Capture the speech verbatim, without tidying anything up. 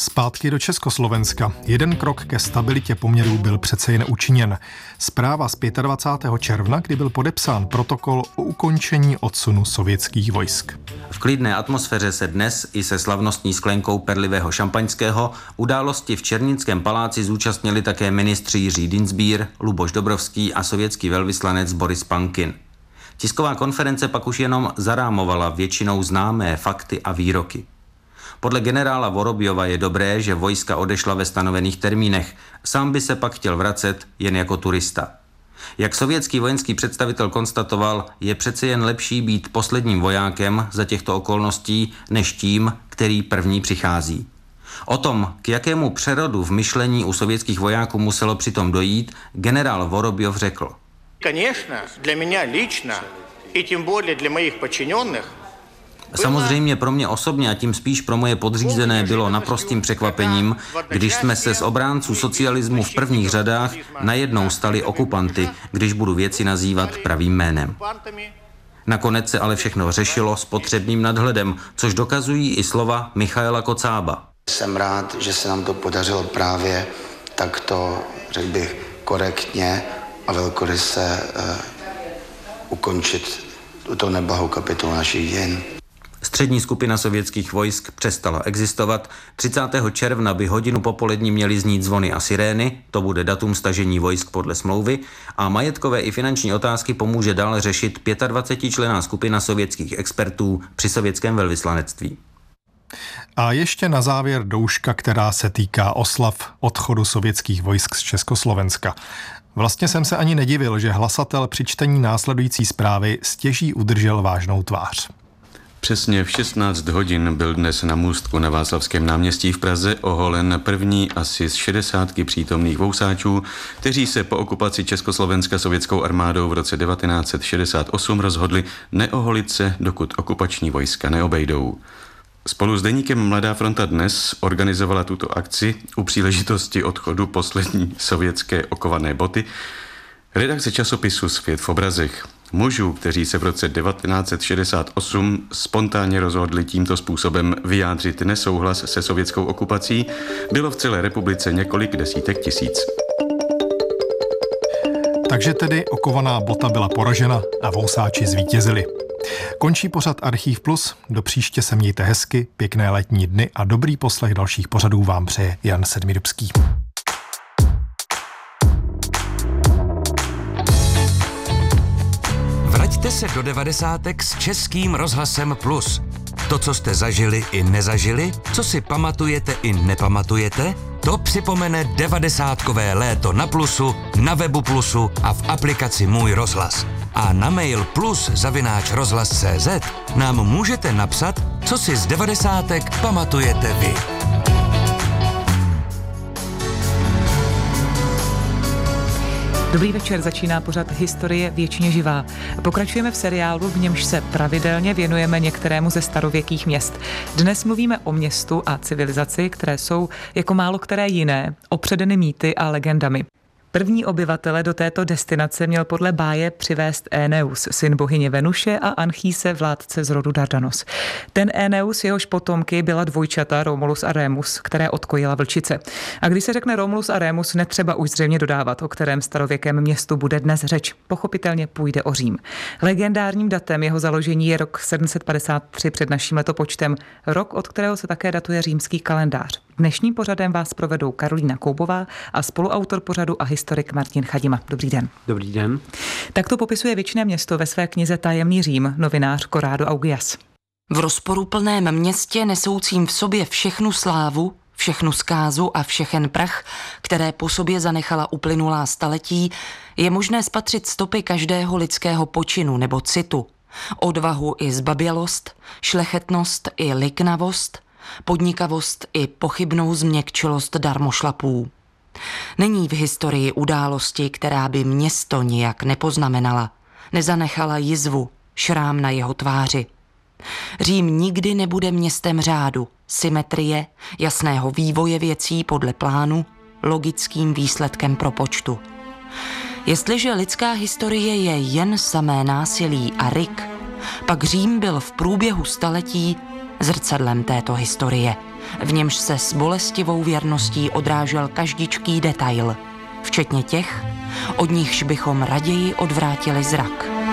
Zpátky do Československa. Jeden krok ke stabilitě poměrů byl přece jen učiněn. Zpráva z dvacátého pátého června, kdy byl podepsán protokol o ukončení odsunu sovětských vojsk. V klidné atmosféře se dnes i se slavnostní sklenkou perlivého šampaňského události v Černínském paláci zúčastnili také ministři Jiří Dienstbier, Luboš Dobrovský a sovětský velvyslanec Boris Pankin. Tisková konference pak už jenom zarámovala většinou známé fakty a výroky. Podle generála Vorobjova je dobré, že vojska odešla ve stanovených termínech. Sám by se pak chtěl vracet jen jako turista. Jak sovětský vojenský představitel konstatoval, je přece jen lepší být posledním vojákem za těchto okolností, než tím, který první přichází. O tom, k jakému přerodu v myšlení u sovětských vojáků muselo přitom dojít, generál Vorobjov řekl. Конечно, для меня лично и тем более для моих подчиненных. Samozřejmě pro mě osobně a tím spíš pro moje podřízené bylo naprostým překvapením, když jsme se z obránců socialismu v prvních řadách najednou stali okupanty, když budu věci nazývat pravým jménem. Nakonec se ale všechno řešilo s potřebným nadhledem, což dokazují i slova Michaela Kocába. Jsem rád, že se nám to podařilo právě takto, řekl bych, korektně a velkoryse uh, ukončit tuto neblahou kapitolu našich dějin. Střední skupina sovětských vojsk přestala existovat. třicátého června by hodinu popolední měly znít zvony a sirény, to bude datum stažení vojsk podle smlouvy, a majetkové i finanční otázky pomůže dál řešit dvacetičlenná skupina sovětských expertů při sovětském velvyslanectví. A ještě na závěr douška, která se týká oslav odchodu sovětských vojsk z Československa. Vlastně jsem se ani nedivil, že hlasatel při čtení následující zprávy stěží udržel vážnou tvář. Přesně v šestnáct hodin byl dnes na můstku na Václavském náměstí v Praze oholen první asi z šedesátky přítomných vousáčů, kteří se po okupaci Československa sovětskou armádou v roce devatenáct set šedesát osm rozhodli neoholit se, dokud okupační vojska neobejdou. Spolu s deníkem Mladá fronta dnes organizovala tuto akci u příležitosti odchodu poslední sovětské okované boty redakce časopisu Svět v obrazech. Mužů, kteří se v roce devatenáct set šedesát osm spontánně rozhodli tímto způsobem vyjádřit nesouhlas se sovětskou okupací, bylo v celé republice několik desítek tisíc. Takže tedy okovaná bota byla poražena a vousáči zvítězili. Končí pořad Archív Plus, do příště se mějte hezky, pěkné letní dny a dobrý poslech dalších pořadů vám přeje Jan Sedmidubský. Vraťte se do devadesátek s Českým rozhlasem Plus. To, co jste zažili i nezažili, co si pamatujete i nepamatujete, to připomene devadesátkové léto na Plusu, na webu Plusu a v aplikaci Můj rozhlas. A na mail plus zavináč rozhlas tečka cé zet nám můžete napsat, co si z devadesátek pamatujete vy. Dobrý večer, začíná pořad Historie věčně živá. Pokračujeme v seriálu, v němž se pravidelně věnujeme některému ze starověkých měst. Dnes mluvíme o městu a civilizaci, které jsou jako málo které jiné, opředeny mýty a legendami. První obyvatele do této destinace měl podle báje přivést Éneus, syn bohyně Venuše a Anchíse, vládce z rodu Dardanos. Ten Éneus, jehož potomky byla dvojčata Romulus a Remus, které odkojila vlčice. A když se řekne Romulus a Remus, netřeba už zřejmě dodávat, o kterém starověkém městu bude dnes řeč. Pochopitelně půjde o Řím. Legendárním datem jeho založení je rok sedm set padesát tři před naším letopočtem, rok, od kterého se také datuje římský kalendář. Dnešním pořadem vás provedou Karolína Koubová a spoluautor pořadu a historik Martin Chadima. Dobrý den. Dobrý den. Tak to popisuje věčné město ve své knize Tajemný Řím novinář Corrado Augias. V rozporuplném městě nesoucím v sobě všechnu slávu, všechnu zkázu a všechen prach, které po sobě zanechala uplynulá staletí, je možné spatřit stopy každého lidského počinu nebo citu. Odvahu i zbabělost, šlechetnost i liknavost, podnikavost i pochybnou změkčilost darmošlapů. Není v historii události, která by město nijak nepoznamenala, nezanechala jizvu, šrám na jeho tváři. Řím nikdy nebude městem řádu, symetrie, jasného vývoje věcí podle plánu, logickým výsledkem propočtu. Jestliže lidská historie je jen samé násilí a ryk, pak Řím byl v průběhu staletí zrcadlem této historie, v němž se s bolestivou věrností odrážel každičký detail, včetně těch, od nichž bychom raději odvrátili zrak.